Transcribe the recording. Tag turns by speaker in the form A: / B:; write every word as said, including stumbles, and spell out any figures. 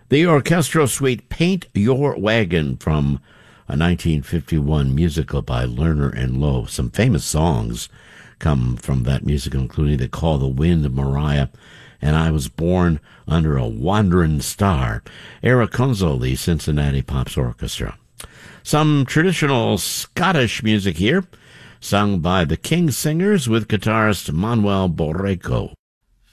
A: The orchestral suite Paint Your Wagon from a nineteen fifty-one musical by Lerner and Loewe. Some famous songs come from that musical, including The Call the Wind, Mariah, and I Was Born Under a Wandering Star. Eric Kunzel, the Cincinnati Pops Orchestra. Some traditional Scottish music here, sung by the King Singers with guitarist Manuel Borrego.